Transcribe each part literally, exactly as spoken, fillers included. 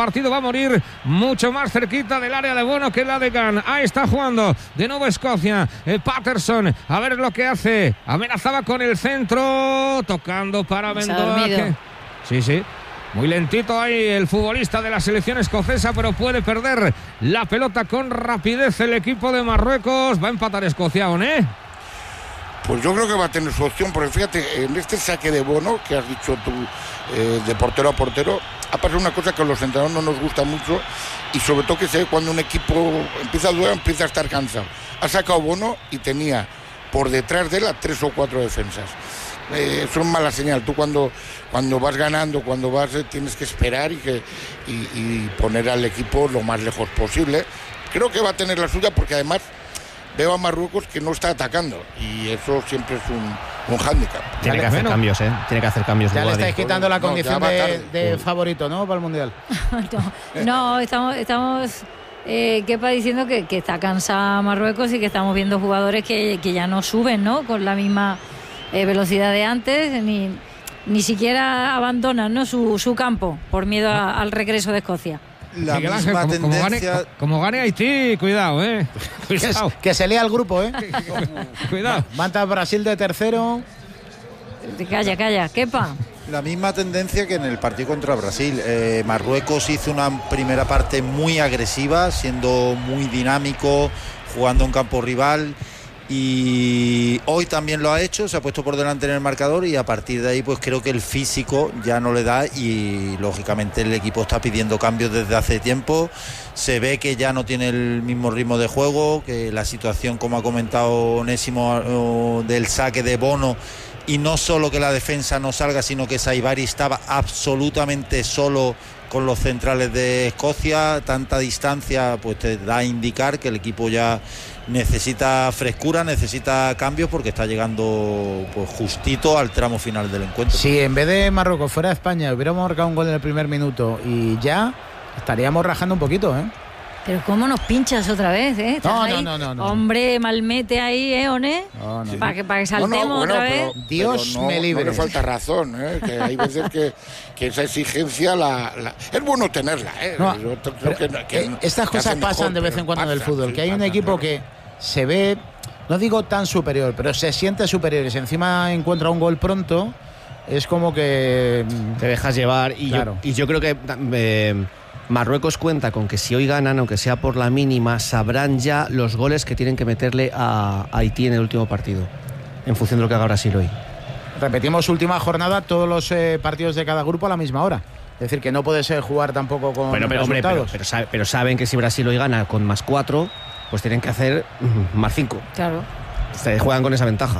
partido va a morir mucho más cerquita del área de Bono que la de Gunn. Ahí está jugando de nuevo Escocia. Eh, Patterson, a ver lo que hace. Amenazaba con el centro, tocando para Bendoa. Que... Sí, sí. Muy lentito ahí el futbolista de la selección escocesa, pero puede perder la pelota con rapidez el equipo de Marruecos. Va a empatar Escocia, ¿eh? Pues yo creo que va a tener su opción, porque fíjate, en este saque de Bono, que has dicho tú, eh, de portero a portero, ha pasado una cosa que a los entrenadores no nos gusta mucho, y sobre todo que se ve cuando un equipo empieza a dudar, empieza a estar cansado. Ha sacado Bono y tenía por detrás de él a tres o cuatro defensas. Eh, eso es mala señal. Tú cuando, cuando vas ganando, cuando vas, eh, tienes que esperar y, que, y, y poner al equipo lo más lejos posible. Creo que va a tener la suya, porque además veo a Marruecos que no está atacando, y eso siempre es un, un hándicap. Tiene que hacer bueno. cambios, ¿eh? Tiene que hacer cambios. Ya le estáis quitando la no, condición de, de favorito, ¿no? Para el Mundial. no, no, estamos... estamos... Eh, Kepa diciendo que, que está cansada Marruecos y que estamos viendo jugadores que, que ya no suben, ¿no? Con la misma eh, velocidad de antes, ni, ni siquiera abandonan, ¿no? su, su campo por miedo a, al regreso de Escocia. La Miguel misma Ángel, como, tendencia... como, gane, como gane Haití, cuidado, ¿eh? Cuidado. Que, que se lea el grupo, ¿eh? Cuidado. Manta Brasil de tercero. Calla, calla, Kepa. La misma tendencia que en el partido contra Brasil. Eh, Marruecos hizo una primera parte muy agresiva, siendo muy dinámico, jugando en campo rival, y hoy también lo ha hecho, se ha puesto por delante en el marcador, y a partir de ahí pues creo que el físico ya no le da, y lógicamente el equipo está pidiendo cambios desde hace tiempo. Se ve que ya no tiene el mismo ritmo de juego, que la situación, como ha comentado Onésimo, del saque de Bono, y no solo que la defensa no salga, sino que Saibari estaba absolutamente solo con los centrales de Escocia. Tanta distancia pues te da a indicar que el equipo ya necesita frescura, necesita cambios, porque está llegando pues justito al tramo final del encuentro. Si en vez de Marruecos fuera España hubiéramos marcado un gol en el primer minuto y ya estaríamos rajando un poquito, ¿eh? Pero cómo nos pinchas otra vez, ¿eh? No, no, no, no, no. Hombre, malmete ahí, ¿eh, Oné? No, no. Para que, para que saltemos no, no, bueno, otra vez. Pero, Dios pero no, me libre. No le falta razón, ¿eh? Que hay veces que, que esa exigencia la, la... es bueno tenerla, ¿eh? No, Yo creo que, que, eh, estas que cosas pasan mejor, de vez en cuando en el fútbol, sí, que hay un pasa, equipo claro. que se ve, no digo tan superior, pero se siente superior, y si encima encuentra un gol pronto, es como que te dejas llevar. Y, claro. yo, y yo creo que eh, Marruecos cuenta con que si hoy ganan, aunque sea por la mínima, sabrán ya los goles que tienen que meterle a Haití en el último partido, en función de lo que haga Brasil hoy. Repetimos última jornada, todos los eh, partidos de cada grupo a la misma hora. Es decir, que no puede ser jugar tampoco con pero, pero, hombre, resultados. Pero, pero, sabe, pero saben que si Brasil hoy gana con más cuatro, pues tienen que hacer uh, más cinco. Claro. Se juegan con esa ventaja.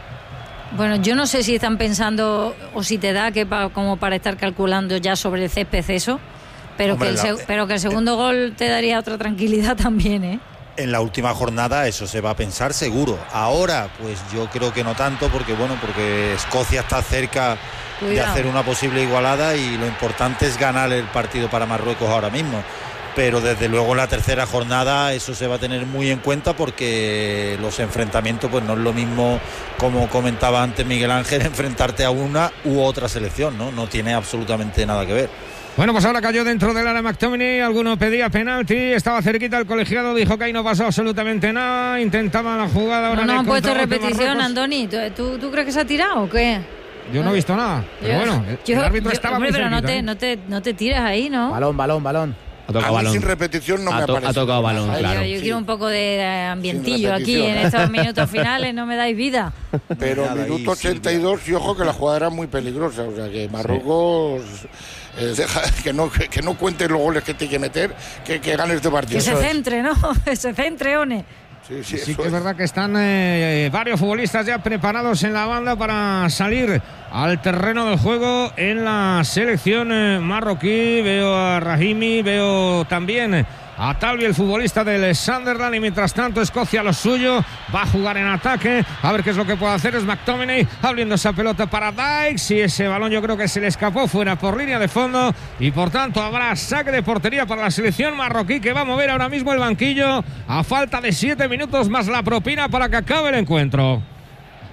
Bueno, yo no sé si están pensando o si te da que pa, como para estar calculando ya sobre el césped eso, pero, Hombre, que el, la, pero que el segundo eh, gol te daría otra tranquilidad también, ¿eh? En la última jornada eso se va a pensar seguro. Ahora, pues yo creo que no tanto, porque bueno, porque Escocia está cerca Cuidado. de hacer una posible igualada, y lo importante es ganar el partido para Marruecos ahora mismo. Pero desde luego en la tercera jornada eso se va a tener muy en cuenta, porque los enfrentamientos pues no es lo mismo, como comentaba antes Miguel Ángel, enfrentarte a una u otra selección, ¿no? No tiene absolutamente nada que ver. Bueno, pues ahora cayó dentro del área McTominay, alguno pedía penalti, estaba cerquita el colegiado, dijo que ahí no pasó absolutamente nada, intentaba la jugada. Ahora no, no han puesto repetición, Marruecos. Andoni, ¿tú, tú, ¿tú crees que se ha tirado o qué? Yo no he visto nada, pero yo, bueno, el yo, árbitro yo, estaba hombre, muy pero cerquita, no te, ¿eh? no, te, no te tiras ahí, ¿no? Balón, balón, balón. Ha tocado a mí balón. sin repetición no ha me to- aparece. Ha tocado balón, Ay, claro. Yo, yo sí. quiero un poco de ambientillo aquí en estos minutos finales, no me dais vida. Pero Nada, minuto ahí, ochenta y dos, y ojo que la jugada era muy peligrosa, o sea que Marruecos eh, deja, que, no, que, que no cuentes los goles que tiene que meter, que, que gane este partido. Que se Eso es. centre, ¿no? Que se centre, One. Sí, sí, Sí eso que es es. verdad que están eh, varios futbolistas ya preparados en la banda para salir al terreno del juego en la selección eh, marroquí. Veo a Rahimi, veo también a Talvi, el futbolista del Sunderland, y mientras tanto Escocia lo suyo, va a jugar en ataque, a ver qué es lo que puede hacer. Es McTominay abriendo esa pelota para Dykes, y ese balón yo creo que se le escapó fuera por línea de fondo, y por tanto habrá saque de portería para la selección marroquí, que va a mover ahora mismo el banquillo a falta de siete minutos más la propina para que acabe el encuentro.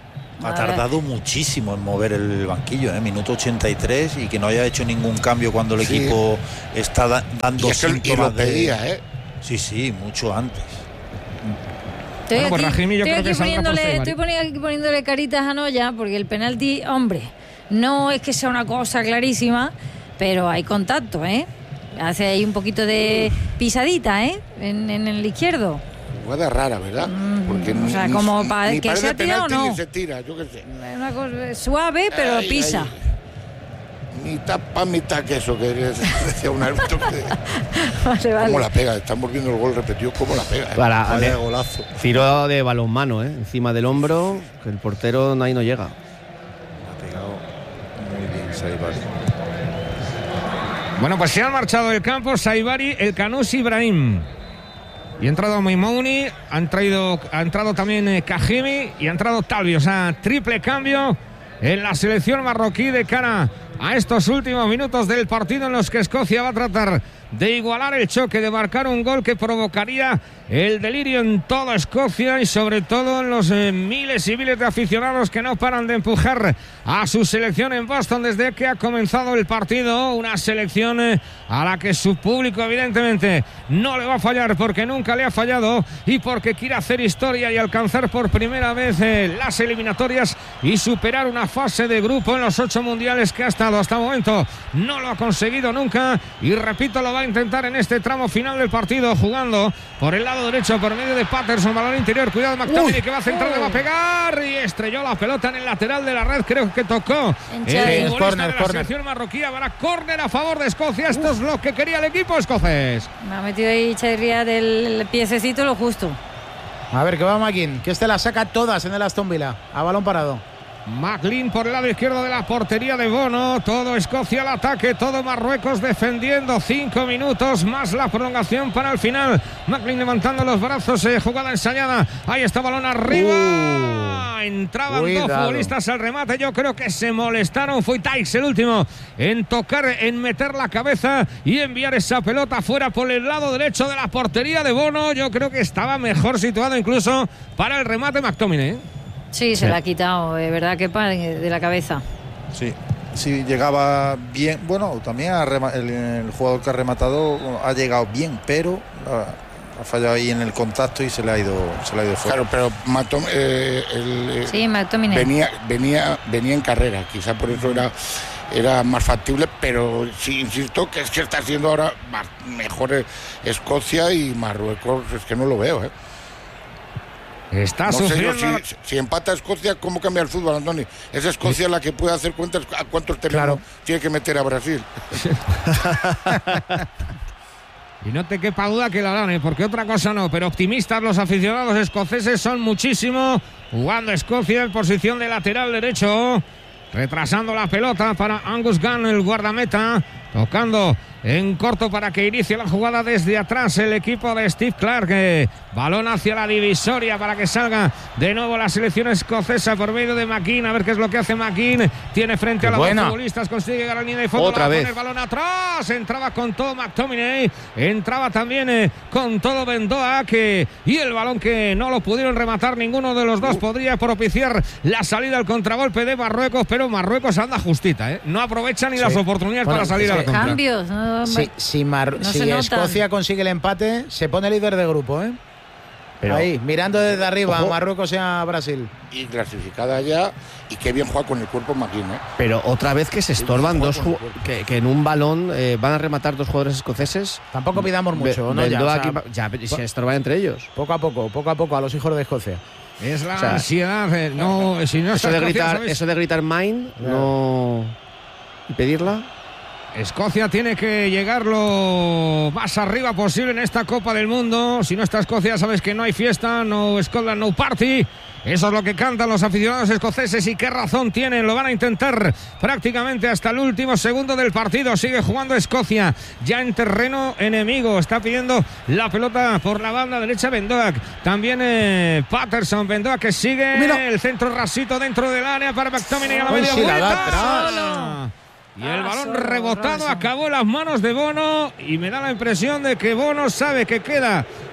Ha tardado muchísimo en mover el banquillo, ¿eh? Minuto ochenta y tres y que no haya hecho ningún cambio cuando el sí. equipo está da dando y síntomas de... pedía, ¿eh? Sí, sí, mucho antes. Estoy, bueno, pues Rahimi, yo estoy, creo aquí, que poniéndole, estoy poniendo, poniéndole caritas a Noya porque el penalti, hombre, no es que sea una cosa clarísima, pero hay contacto, ¿eh? Hace ahí un poquito de pisadita, ¿eh? En, en el izquierdo. Jugada rara, ¿verdad? Porque o sea, ni, como para ni que se ha tirado o no. Ni se tira, yo qué sé. Es una cosa suave, pero ay, pisa. Ay. Mitad pan, mitad queso, que decía un árbitro. vale, vale. ¿Cómo la pega? Estamos viendo el gol repetido, ¿cómo la pega? ¿eh? Para, Vaya golazo. Tiro de balonmano, ¿eh? Encima del hombro, que el portero ahí no llega. Ha pegado muy bien Saibari. Bueno, pues se han marchado del campo Saibari, el Canusi Ibrahim. Y ha entrado Maimouni, ha, entrado, ha entrado también eh, Kahimi y ha entrado Talvi. O sea, triple cambio en la selección marroquí de cara a estos últimos minutos del partido en los que Escocia va a tratar de igualar el choque, de marcar un gol que provocaría el delirio en toda Escocia y sobre todo en los eh, miles y miles de aficionados que no paran de empujar a su selección en Boston desde que ha comenzado el partido. Una selección eh, a la que su público evidentemente no le va a fallar porque nunca le ha fallado y porque quiere hacer historia y alcanzar por primera vez eh, las eliminatorias y superar una fase de grupo en los ocho mundiales que ha estado hasta el momento. No lo ha conseguido nunca y repito, lo va a intentar en este tramo final del partido, jugando por el lado derecho por medio de Patterson, balón interior, cuidado McTominay que va a centrar, le va a pegar y estrelló la pelota en el lateral de la red, creo que tocó el sí, futbolista corner, de la corner. selección marroquí. Habrá córner a favor de Escocia. Esto Uf. es lo que quería el equipo escocés. Me ha metido ahí Chairría del piececito lo justo. A ver, que va Makin, que este la saca todas en el Aston Villa, a balón parado. McLean por el lado izquierdo de la portería de Bono. Todo Escocia al ataque, todo Marruecos defendiendo. Cinco minutos más la prolongación para el final. McLean levantando los brazos, eh, jugada ensayada. Ahí está, balón arriba. Uh, Entraban cuidado. dos futbolistas al remate. Yo creo que se molestaron. Fue Taix el último en tocar, en meter la cabeza y enviar esa pelota fuera por el lado derecho de la portería de Bono. Yo creo que estaba mejor situado incluso para el remate McTominay. Sí, se sí. la ha quitado, es verdad que de la cabeza. Sí, sí, llegaba bien. Bueno, también el, el jugador que ha rematado ha llegado bien, pero ha, ha fallado ahí en el contacto y se le ha ido, se le ha ido fuera. Claro, pero Matom, eh, el, sí, McTominay venía, venía, venía en carrera, quizá por eso era, era más factible, pero sí, insisto que es que está siendo ahora más, mejor Escocia y Marruecos, es que no lo veo, ¿eh? Está no sufriendo. Sé, si, si empata Escocia, ¿cómo cambia el fútbol, Antoni? Es Escocia la que puede hacer cuentas a cuántos tenemos. Claro. Tiene que meter a Brasil. Y no te quepa duda que la harán, ¿eh? Porque otra cosa no, pero optimistas los aficionados escoceses son muchísimo. Jugando Escocia en posición de lateral derecho, retrasando la pelota para Angus Gunn, el guardameta, tocando en corto para que inicie la jugada desde atrás el equipo de Steve Clarke. Eh, balón hacia la divisoria para que salga de nuevo la selección escocesa por medio de McKean. A ver qué es lo que hace McKean. Tiene frente a los dos futbolistas, consigue llegar a la línea de fondo. Otra vez. El balón atrás. Entraba con todo McTominay. Entraba también eh, con todo Bendoa. Que, y el balón que no lo pudieron rematar ninguno de los dos. Podría propiciar la salida al contragolpe de Marruecos, pero Marruecos anda justita, ¿eh? No aprovecha ni sí. las oportunidades bueno, para salir sí. a la contra. Cambios, ¿no? Si, si, Mar no si Escocia consigue el empate, se pone líder de grupo, ¿eh? Pero, ahí, mirando desde arriba ojo. a Marruecos y a Brasil. Y clasificada ya, y qué bien juega con el cuerpo McKean, ¿eh? Pero otra vez que se estorban dos que, que en un balón eh, van a rematar dos jugadores escoceses. Tampoco pidamos mucho, Be ¿no? Ya, o sea, aquí, ya se estorban entre ellos. Poco a poco, poco a poco, a los hijos de Escocia. Es la o sea, ansiedad, eh, no, si no eso, de gritar, eso de gritar mine, claro. no. Y pedirla. Escocia tiene que llegar lo más arriba posible en esta Copa del Mundo. Si no está Escocia, sabes que no hay fiesta, no Scotland, no party. Eso es lo que cantan los aficionados escoceses y qué razón tienen. Lo van a intentar prácticamente hasta el último segundo del partido. Sigue jugando Escocia ya en terreno enemigo. Está pidiendo la pelota por la banda derecha Bendoak. También eh, Patterson. Bendoak que sigue. Mira. El centro rasito dentro del área para McTominay a la media vuelta. Y el balón rebotado acabó en las manos de Bono y me da la impresión de que Bono sabe que queda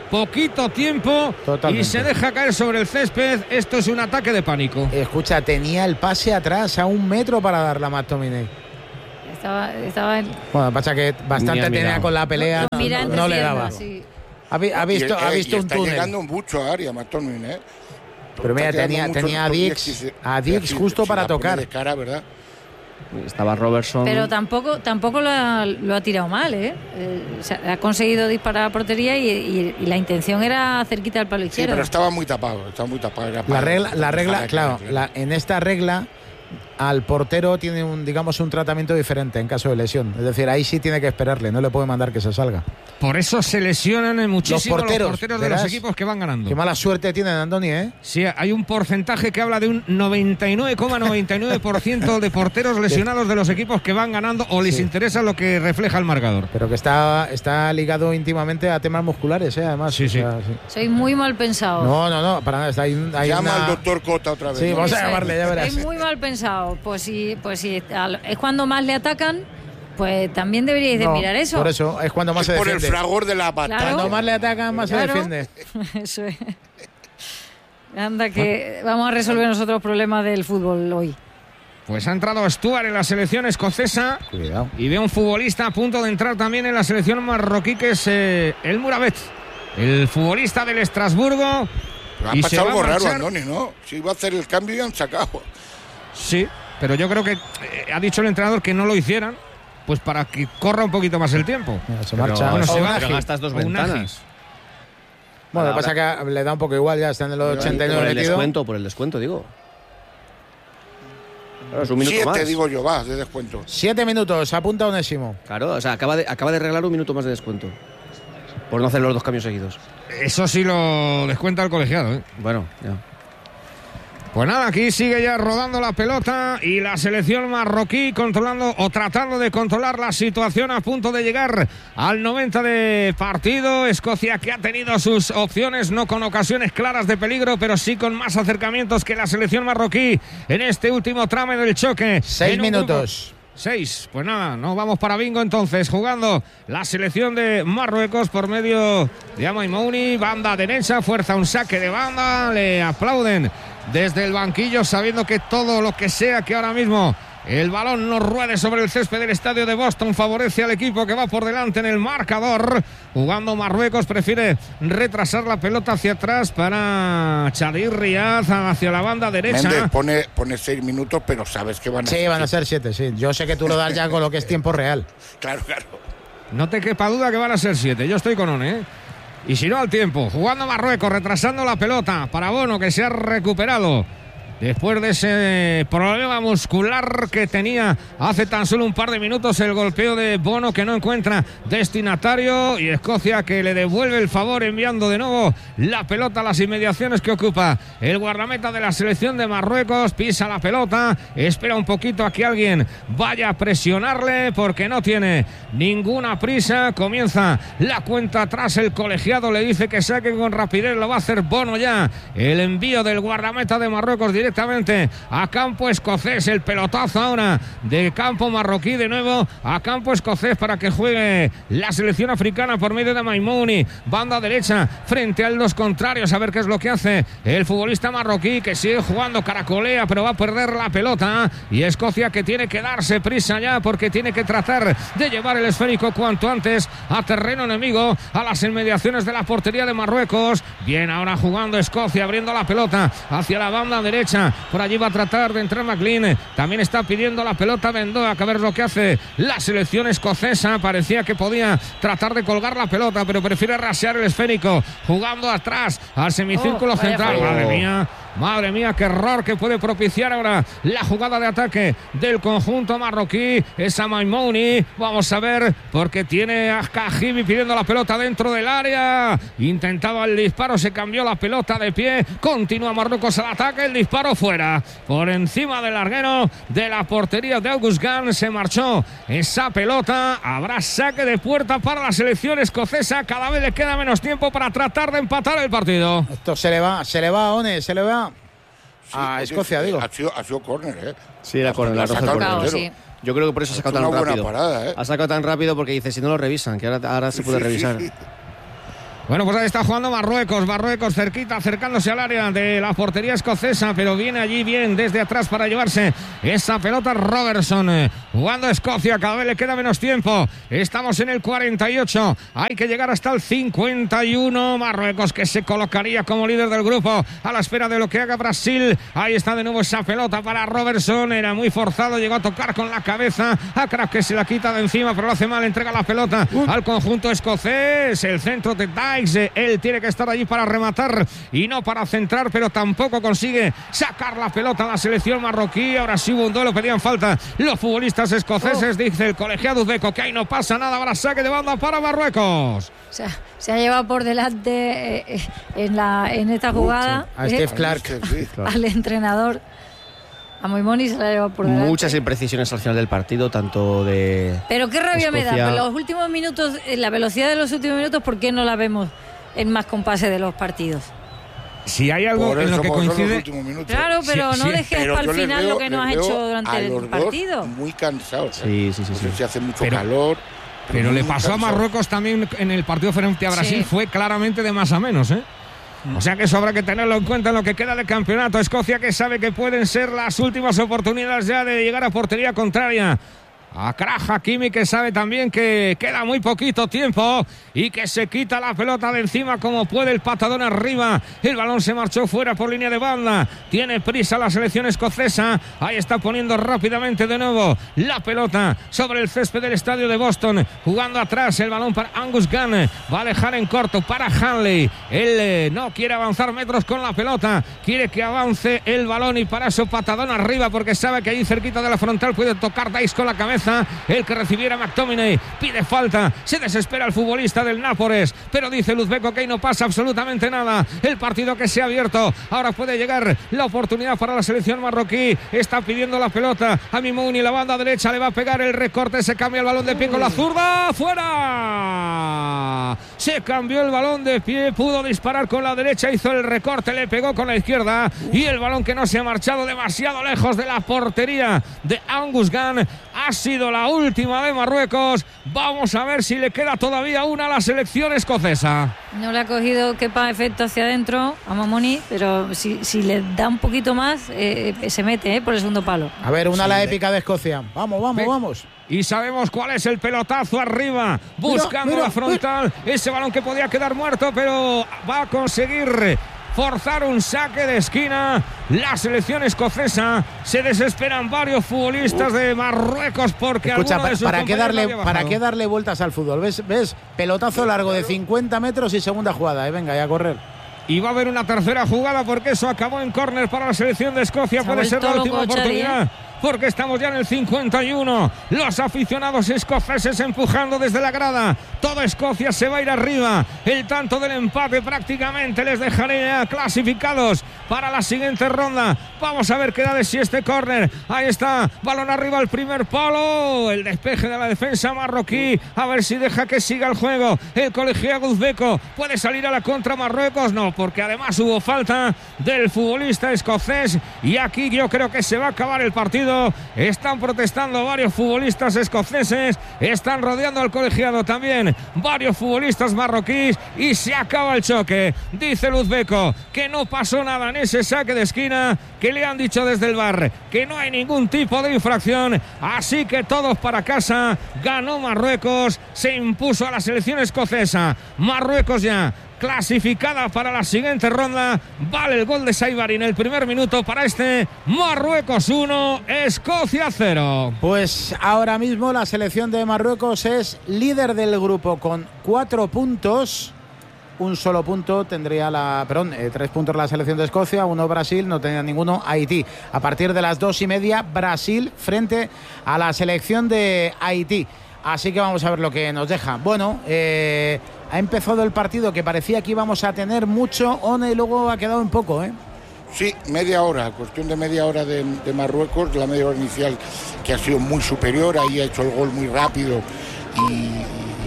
poquito tiempo. Totalmente. Y se deja caer sobre el césped. Esto es un ataque de pánico. Escucha, tenía el pase atrás a un metro para darla a McTominay. Estaba, estaba en... Bueno, pasa que bastante tenía mirado. Con la pelea, no, no, no le daba. Sí. Ha, ha visto, y, ha visto y un está túnel. Llegando mucho a área, McTominay, ¿eh? Pero mira, tenía, tenía a Dix, a Dix justo para tocar. De cara, ¿verdad? Estaba Robertson. Pero tampoco, tampoco lo ha, lo ha tirado mal, ¿eh? eh o sea, ha conseguido disparar a portería y, y, y la intención era cerquita al palo izquierdo. Sí, pero estaba muy tapado, estaba muy tapado. Era la regla, la regla, claro, la, en esta regla al portero tiene un, digamos, un tratamiento diferente en caso de lesión. Es decir, ahí sí tiene que esperarle, no le puede mandar que se salga. Por eso se lesionan muchísimo los porteros, los porteros de los equipos que van ganando. Qué mala suerte tienen, Andoni, ¿eh? Sí, hay un porcentaje que habla de un noventa y nueve coma noventa y nueve por ciento de porteros lesionados de los equipos que van ganando o les sí. interesa lo que refleja el marcador. Pero que está, está ligado íntimamente a temas musculares, ¿eh? Además. Sí, sí. O sea, sí. Soy muy mal pensado. No, no, no, para nada. Está, hay, hay Llama una... al doctor Cota otra vez. Sí, ¿no? vamos a llamarle, ya verás. Estoy muy mal pensado. Pues sí, pues sí. Es cuando más le atacan. Pues también deberíais de no, mirar eso. Por eso, es cuando más es se por defiende. Por el fragor de la patada. Claro. Cuando más le atacan, más claro. se defiende. Eso es. Anda, que vamos a resolver nosotros los problemas del fútbol hoy. Pues ha entrado Stuart en la selección escocesa. Cuidado. Y ve un futbolista a punto de entrar también en la selección marroquí, que es eh, el Mourabet, el futbolista del Estrasburgo. Pero ha y pasado algo raro, Andoni, ¿no? Si iba a hacer el cambio y han sacado. Sí, pero yo creo que eh, ha dicho el entrenador que no lo hicieran, pues para que corra un poquito más el tiempo. Mira, se pero, marcha. Bueno, se va, pero gastas dos ventanas. Bueno, lo que pasa es que le da un poco igual, ya está en el ochenta y nueve por el metido. descuento, por el descuento, digo. Claro, es un minuto Siete, más. digo yo, va, de descuento. Siete minutos, apunta Onésimo. Claro, o sea, acaba de, acaba de arreglar un minuto más de descuento. Por no hacer los dos cambios seguidos. Eso sí lo descuenta el colegiado, ¿eh? Bueno, ya. Pues nada, aquí sigue ya rodando la pelota y la selección marroquí controlando o tratando de controlar la situación a punto de llegar al noventa de partido. Escocia, que ha tenido sus opciones, no con ocasiones claras de peligro, pero sí con más acercamientos que la selección marroquí en este último tramo del choque. Seis minutos. Grupo... Seis, pues nada, no vamos para bingo entonces, jugando la selección de Marruecos por medio de Amaimouni, banda derecha, fuerza un saque de banda, le aplauden desde el banquillo sabiendo que todo lo que sea que ahora mismo el balón no ruede sobre el césped del estadio de Boston favorece al equipo que va por delante en el marcador. Jugando Marruecos, prefiere retrasar la pelota hacia atrás para Chadir Riad hacia la banda derecha. Méndez pone, pone seis minutos, pero sabes que van a sí, ser. Sí, van a ser siete, sí. Yo sé que tú lo das ya con lo que es tiempo real. Claro, claro. No te quepa duda que van a ser siete. Yo estoy con One, ¿eh? Y si no, al tiempo. Jugando Marruecos, retrasando la pelota para Bono, que se ha recuperado después de ese problema muscular que tenía hace tan solo un par de minutos. El golpeo de Bono, que no encuentra destinatario, y Escocia, que le devuelve el favor enviando de nuevo la pelota a las inmediaciones que ocupa el guardameta de la selección de Marruecos. Pisa la pelota, espera un poquito a que alguien vaya a presionarle porque no tiene ninguna prisa. Comienza la cuenta atrás, el colegiado le dice que saque con rapidez, lo va a hacer Bono ya. El envío del guardameta de Marruecos directo directamente a campo escocés. El pelotazo ahora de campo marroquí de nuevo a campo escocés para que juegue la selección africana por medio de Maimouni. Banda derecha frente al dos contrarios, a ver qué es lo que hace el futbolista marroquí, que sigue jugando, caracolea, pero va a perder la pelota. Y Escocia, que tiene que darse prisa ya porque tiene que tratar de llevar el esférico cuanto antes a terreno enemigo, a las inmediaciones de la portería de Marruecos. Bien, ahora jugando Escocia, abriendo la pelota hacia la banda derecha. Por allí va a tratar de entrar McLean. También está pidiendo la pelota Bendoa, que a ver lo que hace la selección escocesa. Parecía que podía tratar de colgar la pelota, pero prefiere rasear el esférico, jugando atrás al semicírculo oh, central. Oh. Madre mía. Madre mía, qué error que puede propiciar ahora la jugada de ataque del conjunto marroquí. Es a Maimouni. Vamos a ver, porque tiene a Kajibi pidiendo la pelota dentro del área. Intentaba el disparo, se cambió la pelota de pie. Continúa Marruecos al ataque. El disparo fuera, por encima del larguero de la portería de August Gunn. Se marchó esa pelota. Habrá saque de puerta para la selección escocesa. Cada vez le queda menos tiempo para tratar de empatar el partido. Esto se le va, se le va a One, se le va Sí, a Escocia, digo. Ha sido, ha sido córner, ¿eh? Sí, era córner. La sacado, sí. Yo creo que por eso ha sacado tan rápido. Parada, ¿eh? Ha sacado tan rápido porque dice, si no lo revisan, que ahora, ahora se puede sí, revisar. Sí, sí. Bueno, pues ahí está jugando Marruecos, Marruecos cerquita, acercándose al área de la portería escocesa, pero viene allí bien desde atrás para llevarse esa pelota Robertson. Jugando Escocia, cada vez le queda menos tiempo. Estamos en el cuarenta y ocho, hay que llegar hasta el cincuenta y uno. Marruecos que se colocaría como líder del grupo a la espera de lo que haga Brasil. Ahí está de nuevo esa pelota para Robertson, era muy forzado, llegó a tocar con la cabeza a Krafth, que se la quita de encima, pero lo hace mal, entrega la pelota uh. al conjunto escocés. El centro de Dykes, él tiene que estar allí para rematar y no para centrar, pero tampoco consigue sacar la pelota a la selección marroquí. Ahora sí hubo un duelo, pedían falta los futbolistas escoceses, oh. dice el colegiado uzbeco que ahí no pasa nada. Ahora saque de banda para Marruecos. O sea, se ha llevado por delante eh, en, la, en esta jugada a eh, Steve Clark, al entrenador. A Moimoni se la ha llevado por delante. Muchas imprecisiones al final del partido, tanto de... Pero qué rabia Escocia. me da. Pero los últimos minutos, la velocidad de los últimos minutos, ¿por qué no la vemos en más compases de los partidos? Si hay algo en lo que coincide... Claro, pero sí, no sí, dejes pero para el final veo, lo que no has hecho durante el partido. Muy cansados. Sí, sí, sí. sí. Se hace mucho pero, calor. Pero, pero le pasó cansado. a Marruecos también en el partido frente a Brasil. Sí. Fue claramente de más a menos, ¿eh? O sea que eso habrá que tenerlo en cuenta en lo que queda de campeonato. Escocia que sabe que pueden ser las últimas oportunidades ya de llegar a portería contraria. A Krafth Hakimi, que sabe también que queda muy poquito tiempo y que se quita la pelota de encima como puede, el patadón arriba, el balón se marchó fuera por línea de banda, tiene prisa la selección escocesa, ahí está poniendo rápidamente de nuevo la pelota sobre el césped del estadio de Boston, jugando atrás el balón para Angus Gunn, va a dejar en corto para Hanley, él eh, no quiere avanzar metros con la pelota, quiere que avance el balón y para eso patadón arriba porque sabe que ahí cerquita de la frontal puede tocar Dykes con la cabeza. El que recibiera McTominay pide falta, se desespera el futbolista del Nápoles, pero dice el uzbeco que ahí no pasa absolutamente nada, el partido que se ha abierto, ahora puede llegar la oportunidad para la selección marroquí, está pidiendo la pelota a Mimouni, la banda derecha, le va a pegar el recorte, se cambia el balón de pie con la zurda, fuera, se cambió el balón de pie, pudo disparar con la derecha, hizo el recorte, le pegó con la izquierda y el balón que no se ha marchado demasiado lejos de la portería de Angus Gunn, ha sido la última de Marruecos. Vamos a ver si le queda todavía una a la selección escocesa. No le ha cogido quepa efecto hacia adentro a Mamoni, pero si, si le da un poquito más eh, se mete eh, por el segundo palo. A ver, una sí, la de... épica de Escocia. Vamos, vamos, Ve. vamos. Y sabemos cuál es el pelotazo arriba, buscando mira, mira, la frontal, mira. Ese balón que podía quedar muerto, pero va a conseguir forzar un saque de esquina la selección escocesa. Se desesperan varios futbolistas uh. de Marruecos porque Escucha, de sus para qué darle para qué darle vueltas al fútbol. ¿Ves? ¿Ves? Pelotazo largo de cincuenta metros y segunda jugada, eh. Venga, ya a correr. Y va a haber una tercera jugada porque eso acabó en córner para la selección de Escocia. Puede ser la última oportunidad. Porque estamos ya en el cincuenta y uno. Los aficionados escoceses empujando desde la grada. Toda Escocia se va a ir arriba. El tanto del empate prácticamente les dejaría clasificados para la siguiente ronda. Vamos a ver qué da de sí este córner. Ahí está, balón arriba al primer palo. El despeje de la defensa marroquí. A ver si deja que siga el juego. El colegiado uzbeco puede salir a la contra Marruecos. No, porque además hubo falta del futbolista escocés. Y aquí yo creo que se va a acabar el partido. Están protestando varios futbolistas escoceses, están rodeando al colegiado también varios futbolistas marroquíes y se acaba el choque. Dice el uzbeco que no pasó nada en ese saque de esquina, que le han dicho desde el V A R que no hay ningún tipo de infracción, así que todos para casa. Ganó Marruecos, se impuso a la selección escocesa. Marruecos ya clasificada para la siguiente ronda. Vale el gol de Saibari en el primer minuto para este Marruecos uno, Escocia cero. Pues ahora mismo la selección de Marruecos es líder del grupo con cuatro puntos. Un solo punto tendría la, perdón, eh, tres puntos la selección de Escocia, uno Brasil, no tenía ninguno Haití. A partir de las dos y media, Brasil frente a la selección de Haití. Así que vamos a ver lo que nos deja. Bueno, eh, ha empezado el partido que parecía que íbamos a tener mucho, One, y luego ha quedado un poco, ¿eh? Sí, media hora, cuestión de media hora de, de Marruecos, la media hora inicial que ha sido muy superior, ahí ha hecho el gol muy rápido y, y,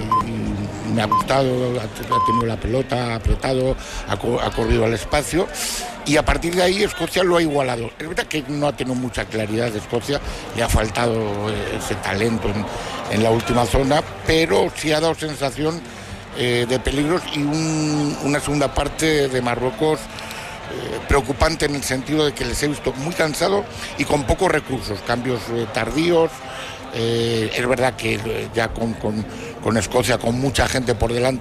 y me ha gustado, ha, ha tenido la pelota, ha apretado, ha, ha corrido al espacio y a partir de ahí Escocia lo ha igualado. Es verdad que no ha tenido mucha claridad de Escocia, le ha faltado ese talento en, en la última zona, pero sí ha dado sensación eh, de peligros y un, una segunda parte de Marruecos eh, preocupante en el sentido de que les he visto muy cansados y con pocos recursos, cambios eh, tardíos. Eh, es verdad que ya con, con, con Escocia, con mucha gente por delante,